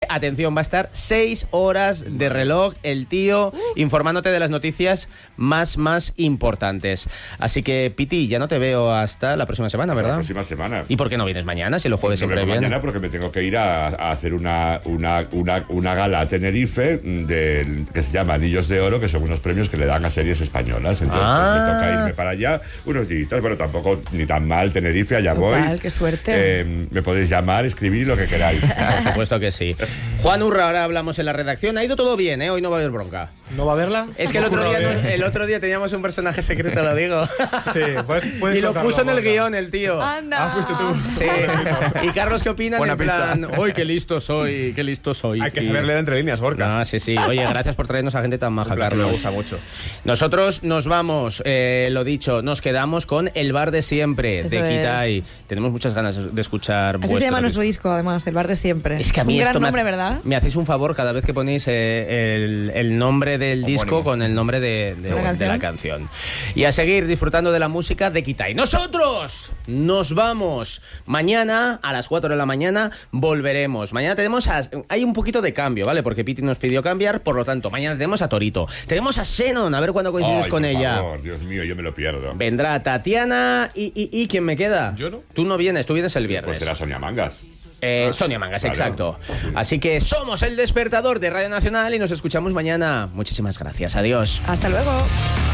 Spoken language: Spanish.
atención, va a estar 6 horas de reloj el tío informándote de las noticias más importantes. Así que, Piti, ya no te veo hasta la próxima semana, ¿verdad? La próxima semana. ¿Y por qué no vienes mañana si los jueves siempre vienen? Mañana porque me tengo que ir a hacer una gala a Tenerife que se llama Anillos de Oro, que son unos premios que le dan a series españolas. Entonces pues, me toca irme para allá unos días. Bueno, tampoco ni tan mal Tenerife, allá voy. Qué suerte. Me podéis llamar, escribir lo que queráis. Por supuesto que sí. Juan Urra, ahora hablamos en la redacción. Ha ido todo bien, ¿eh? Hoy no va a haber bronca. ¿No va a verla? Es que el otro día teníamos un personaje secreto, lo digo. Sí, pues y lo puso en el guión el tío. Anda. Fuiste tú. Sí. ¿Y Carlos qué opina? Buena En plan, pista. ¡uy, qué listo soy! ¡Qué listo soy! Hay que saber leer entre líneas, Gorka. Ah, sí. Oye, gracias por traernos a gente tan maja, Me Carlos. gusta mucho. Nosotros nos vamos, lo dicho, nos quedamos con El Bar de Siempre, Eso de es. Kitai. Tenemos muchas ganas de escuchar Así se vuestro llama nuestro disco, además, El Bar de Siempre. Es que a mí un esto gran me nombre, hace- ¿verdad? Me hacéis un favor cada vez que ponéis el nombre del disco con el nombre de la canción. Y a seguir disfrutando de la música de Kitai. Nosotros nos vamos. Mañana a las 4 de la mañana volveremos. Mañana hay un poquito de cambio, ¿vale? Porque Piti nos pidió cambiar, por lo tanto, mañana tenemos a Torito. Tenemos a Xenon, a ver cuándo coincides con por ella. favor, Dios mío, yo me lo pierdo. Vendrá Tatiana y ¿quién me queda? Yo no. Tú vienes el viernes. Pues será Sonia Mangas. Sonia Mangas, Vale. exacto. Así que somos el despertador de Radio Nacional y nos escuchamos mañana. Muchísimas gracias. Adiós. Hasta luego.